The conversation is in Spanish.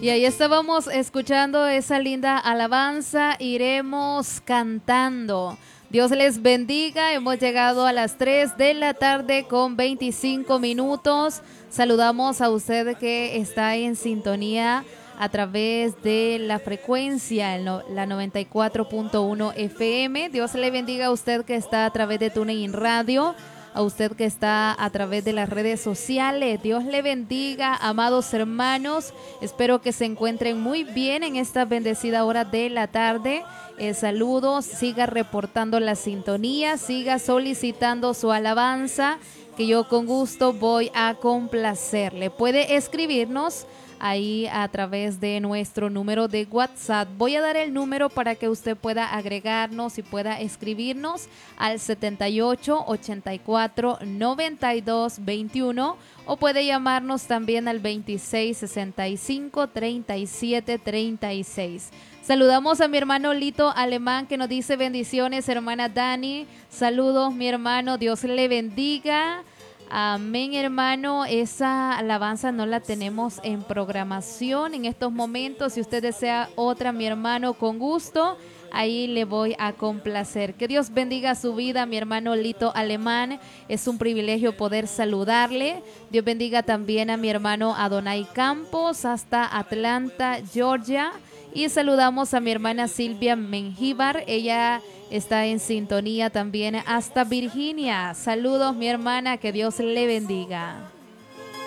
Y ahí estábamos escuchando esa linda alabanza, iremos cantando. Dios les bendiga, hemos llegado a las 3 de la tarde con 25 minutos. Saludamos a usted que está en sintonía a través de la frecuencia, la 94.1 FM. Dios le bendiga a usted que está a través de TuneIn Radio, a usted que está a través de las redes sociales. Dios le bendiga, amados hermanos. Espero que se encuentren muy bien en esta bendecida hora de la tarde. Saludos, siga reportando la sintonía, siga solicitando su alabanza, que yo con gusto voy a complacerle. Puede escribirnos ahí a través de nuestro número de WhatsApp. Voy a dar el número para que usted pueda agregarnos y pueda escribirnos al 78 84 92 21, o puede llamarnos también al 26 65 37 36. Saludamos a mi hermano Lito Alemán, que nos dice bendiciones, hermana Dani. Saludos, mi hermano, Dios le bendiga. Amén, hermano. Esa alabanza no la tenemos en programación en estos momentos. Si usted desea otra, mi hermano, con gusto, ahí le voy a complacer. Que Dios bendiga su vida, mi hermano Lito Alemán. Es un privilegio poder saludarle. Dios bendiga también a mi hermano Adonai Campos hasta Atlanta, Georgia. Y saludamos a mi hermana Silvia Mengíbar. Ella está en sintonía también hasta Virginia. Saludos, mi hermana, que Dios le bendiga.